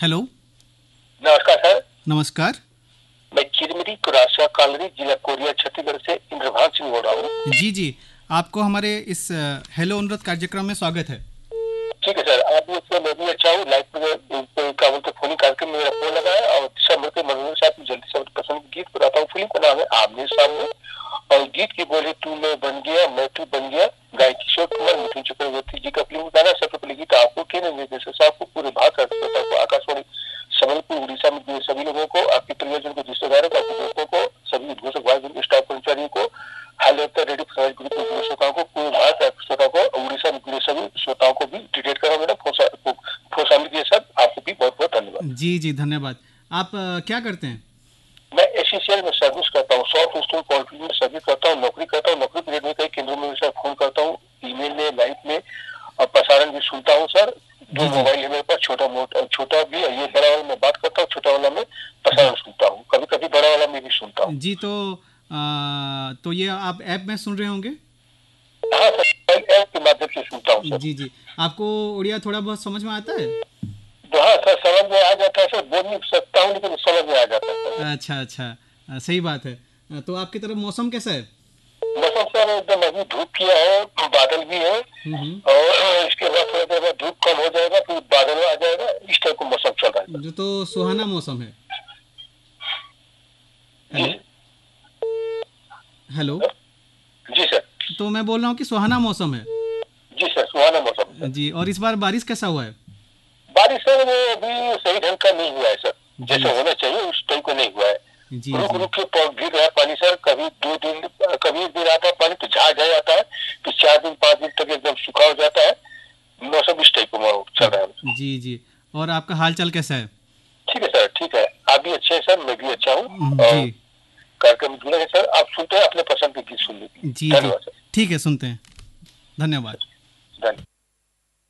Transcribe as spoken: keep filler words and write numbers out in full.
Hello. नमस्कार sir. नमस्कार। मैं चिरमिरी कुरासा कॉलोनी, जिला कोरिया, छत्तीसगढ़ से इंद्रभान सिंह बोल रहा हूँ। जी जी, आपको हमारे इस हेलो अनुरोध कार्यक्रम में स्वागत है। ठीक है सर, आप मैं भी अच्छा हूँ। लाइफ में क्या बोलते फोन कार्यक्रम में मेरा फोन लगा है और सब मिलकर मनोरंजन साहब जल्दी से पसंद गीत बनाता हूँ। फिल्म का नाम है आमने सामने और गीत की बोले तू मैं बन गया मैं तू बन गया। गायक किशोर कुमार, मिथुन चक्रवर्ती जी का फिल्म गाना। सबसे पहले गीत आपको साहब को, पूरे भारत को, आकाशवाणी समलपुर उड़ीसा में सभी लोगों को, आपके परिवारजन को, रिश्तेदारों को, आपके दोस्तों को, सभी उद्घोषक वायु स्टाफ कर्मचारियों को, हाल रेडियो प्रसारित ग्रुप के पूरे श्रोताओं को, पूरे भारत श्रोताओं को, उड़ीसा में जुड़े सभी श्रोताओं को भी डिटेट करा मैडम फोसामी के साथ। आपको भी बहुत बहुत धन्यवाद। जी जी धन्यवाद। आप आ, क्या करते हैं? मैं एससीसीएल में सर्विस करता हूँ, सॉफ्ट इंस्टॉल क्वालिटी में सर्विस करता हूँ, नौकरी करता हूँ। नौकरी पीरियड में कई केंद्रों में सर फोन करता हूँ, ईमेल में, लाइव में और प्रसारण भी सुनता हूँ सर। दो मोबाइल है मेरे पास, छोटा मोटा छोटा भी, ये बड़ा वाला में बात करता हूँ, छोटा वाला में प्रसारण सुनता हूँ, कभी कभी बड़ा वाला में भी सुनता हूँ। जी तो आ, तो ये आप ऐप में सुन रहे होंगे? हाँ सर, ऐप के माध्यम से सुनता हूँ सर। जी जी, आपको उड़िया थोड़ा बहुत समझ में आता है? हाँ सर, समझ में आ जाता है सर, बोल नहीं सकता हूँ लेकिन समझ में आ जाता है। अच्छा अच्छा, सही बात है। तो आपकी तरफ मौसम कैसा है? मौसम सर एकदम अभी धूप किया है, बादल भी है और इसके बाद थोड़ी देर बाद धूप कम हो जाएगा, फिर बादल आ जाएगा। इस टाइप का मौसम चल रहा है जो तो सुहाना मौसम है। Hello hello. जी सर। तो मैं बोल रहा हूँ कि सुहाना मौसम है। जी सर, सुहाना मौसम जी। और इस बार बारिश कैसा हुआ है? बारिश सर वो अभी सही ढंग का नहीं हुआ है सर, जैसे होना चाहिए उस टाइप का नहीं हुआ है। जी रुक जी रुक के गिर रहा है पानी सर, कभी दो दिन, कभी एक दिन आता है पानी तो झाड़ जा जाता है, फिर चार दिन पाँच दिन तक एकदम सूखा हो जाता है। मौसम इस टाइप का चल रहा है। जी जी। और आपका हाल चाल कैसा है? ठीक है सर, ठीक है। आप भी अच्छे हैं सर, मैं भी अच्छा हूँ। जी। कार्यक्रम जुड़े हैं सर, आप सुनते हैं, अपने पसंद के गीत सुन लीजिए। जी जी धन्यवाद सर। ठीक है, सुनते हैं। धन्यवाद। धन्यवाद।